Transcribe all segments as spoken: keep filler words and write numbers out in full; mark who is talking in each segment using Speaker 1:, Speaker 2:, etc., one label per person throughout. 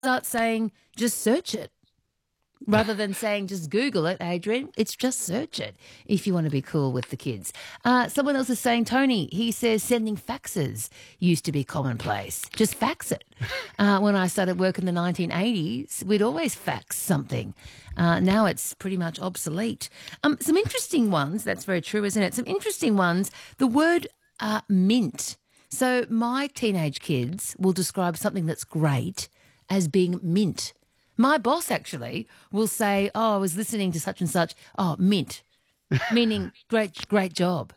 Speaker 1: start saying, just search it. Rather than saying just Google it, Adrian, it's just search it if you want to be cool with the kids. Uh, someone else is saying, Tony, he says sending faxes used to be commonplace. Just fax it. Uh, when I started work in the nineteen eighties, we'd always fax something. Uh, now it's pretty much obsolete. Um, some interesting ones, that's very true, isn't it? Some interesting ones, the word uh, mint. So my teenage kids will describe something that's great as being mint. My boss actually will say, oh, I was listening to such and such, oh, mint, meaning great, great job.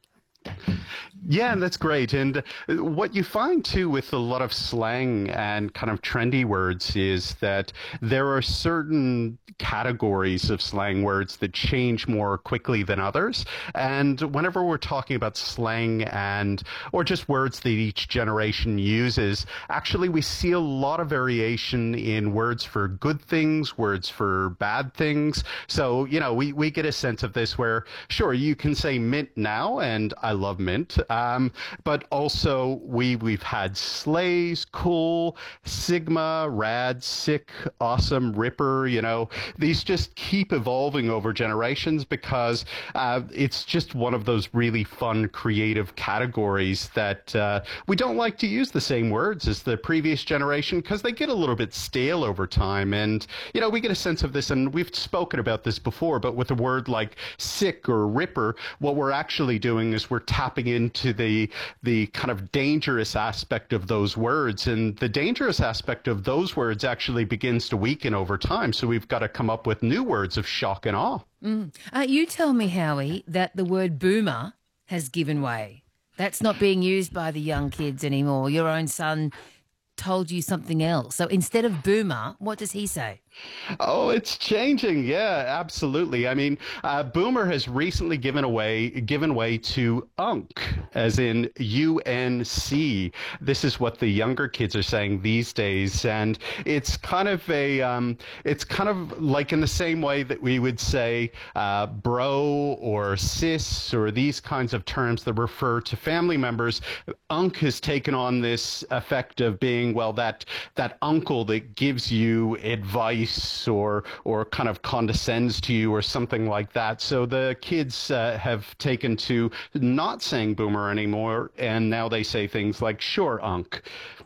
Speaker 2: Yeah, and that's great. And what you find too with a lot of slang and kind of trendy words is that there are certain categories of slang words that change more quickly than others. And whenever we're talking about slang and or just words that each generation uses, actually we see a lot of variation in words for good things, words for bad things. So, you know, we, we get a sense of this where, sure, you can say mint now, and I love mint. Um, but also we, we've had slays, cool, sigma, rad, sick, awesome, ripper, you know, these just keep evolving over generations because uh, it's just one of those really fun, creative categories that uh, we don't like to use the same words as the previous generation because they get a little bit stale over time. And, you know, we get a sense of this, and we've spoken about this before, but with a word like sick or ripper, what we're actually doing is we're tapping into the the kind of dangerous aspect of those words, and the dangerous aspect of those words actually begins to weaken over time. So we've got to come up with new words of shock and awe.
Speaker 1: Mm. Uh, you tell me, Howie, that the word boomer has given way. That's not being used by the young kids anymore. Your own son told you something else. So instead of boomer, what does he say?
Speaker 2: Oh, it's changing. Yeah, absolutely. I mean, uh, Boomer has recently given away, given way to Unk, as in U N C. This is what the younger kids are saying these days, and it's kind of a, um, it's kind of like in the same way that we would say uh, bro or sis or these kinds of terms that refer to family members. Unk has taken on this effect of being, well, that that uncle that gives you advice or or kind of condescends to you or something like that. So the kids uh, have taken to not saying boomer anymore, and now they say things like sure, Unk.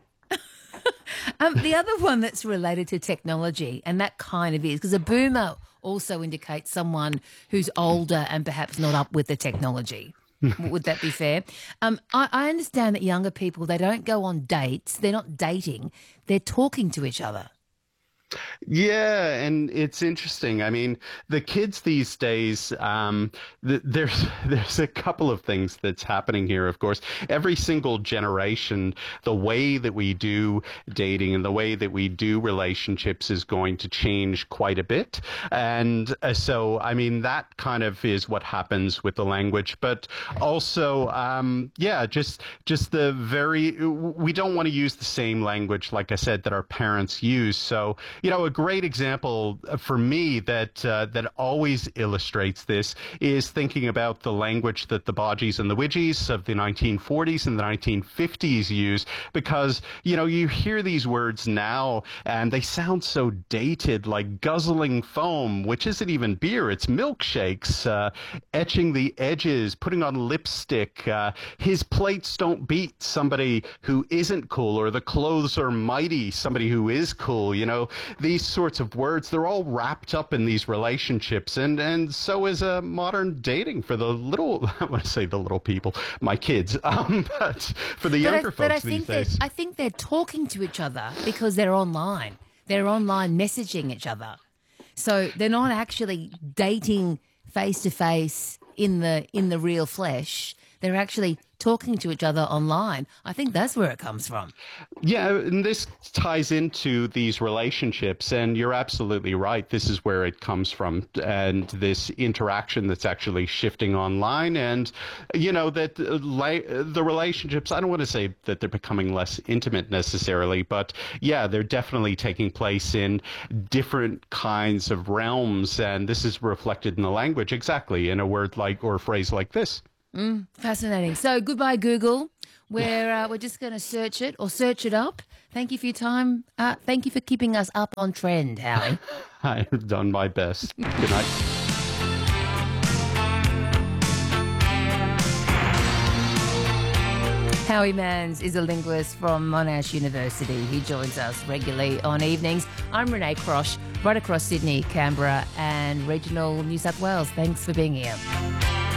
Speaker 1: um, the other one that's related to technology, and that kind of is, because a boomer also indicates someone who's older and perhaps not up with the technology. Would that be fair? Um, I, I understand that younger people, they don't go on dates. They're not dating. They're talking to each other.
Speaker 2: Yeah, and it's interesting. I mean, the kids these days, um, th- there's there's a couple of things that's happening here, of course. Every single generation, the way that we do dating and the way that we do relationships is going to change quite a bit. And uh, so, I mean, that kind of is what happens with the language. But also, um, yeah, just just the very, we don't want to use the same language, like I said, that our parents use. So, you know, a great example for me that uh, that always illustrates this is thinking about the language that the Bodgies and the Widgies of the nineteen forties and the nineteen fifties used, because, you know, you hear these words now and they sound so dated, like guzzling foam, which isn't even beer, it's milkshakes, uh, etching the edges, putting on lipstick, uh, his plates don't beat somebody who isn't cool, or the clothes are mighty, somebody who is cool, you know. These sorts of words, they're all wrapped up in these relationships, and and so is a uh, modern dating for the little, I want to say the little people, my kids, um, but for the younger
Speaker 1: but I,
Speaker 2: folks
Speaker 1: but I
Speaker 2: these
Speaker 1: think
Speaker 2: days.
Speaker 1: I think they're talking to each other because they're online. They're online messaging each other. So they're not actually dating face to face in the in the real flesh. They're actually talking to each other online. I think that's where it comes from.
Speaker 2: Yeah, and this ties into these relationships, and you're absolutely right. This is where it comes from, and this interaction that's actually shifting online, and, you know, that uh, la- the relationships, I don't want to say that they're becoming less intimate necessarily, but yeah, they're definitely taking place in different kinds of realms, and this is reflected in the language exactly in a word like, or a phrase like this.
Speaker 1: Mm, fascinating. So goodbye, Google. We're uh, we're just going to search it or search it up. Thank you for your time. Uh, thank you for keeping us up on trend, Howie.
Speaker 2: I have done my best. Good night.
Speaker 1: Howie Manns is a linguist from Monash University. He joins us regularly on evenings. I'm Renee Crosh, right across Sydney, Canberra and regional New South Wales. Thanks for being here.